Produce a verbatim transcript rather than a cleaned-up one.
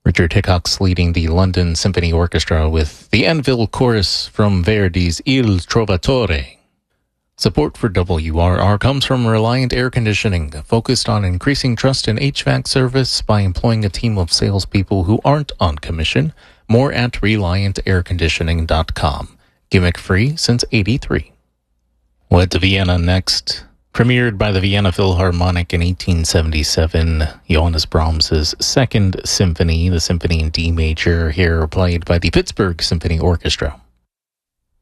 Richard Hickox leading the London Symphony Orchestra with the Anvil Chorus from Verdi's Il Trovatore. Support for W R R comes from Reliant Air Conditioning, focused on increasing trust in H V A C service by employing a team of salespeople who aren't on commission. More at reliant air conditioning dot com. Gimmick free since eighty-three. We'll head to Vienna next. Premiered by the Vienna Philharmonic in eighteen seventy-seven, Johannes Brahms' Second Symphony, the Symphony in D major, here played by the Pittsburgh Symphony Orchestra.